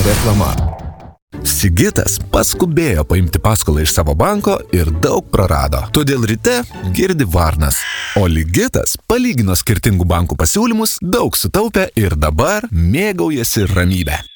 Reklama. Sigitas paskubėjo paimti paskolą iš savo banko ir daug prarado. Todėl ryte girdi varnas. O Ligitas palygino skirtingų bankų pasiūlymus, daug sutaupė ir dabar mėgaujasi ramybę.